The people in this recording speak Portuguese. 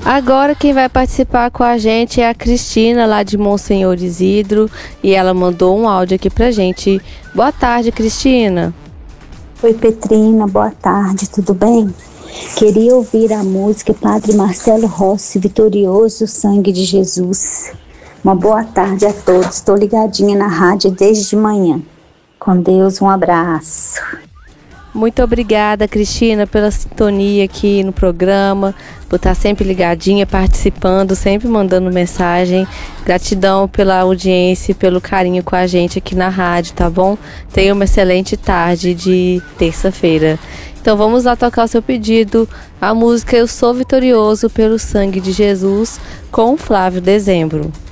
Agora quem vai participar com a gente é a Cristina, lá de Monsenhor Isidro, e ela mandou um áudio aqui pra gente. Boa tarde, Cristina. Oi, Petrina, boa tarde, tudo bem? Queria ouvir a música Padre Marcelo Rossi, Vitorioso Sangue de Jesus. Uma boa tarde a todos, estou ligadinha na rádio desde de manhã. Com Deus, um abraço. Muito obrigada, Cristina, pela sintonia aqui no programa, por estar sempre ligadinha, participando, sempre mandando mensagem. Gratidão pela audiência e pelo carinho com a gente aqui na rádio, tá bom? Tenha uma excelente tarde de terça-feira. Então vamos lá tocar o seu pedido, a música Eu Sou Vitorioso pelo Sangue de Jesus, com Flávio Dezembro.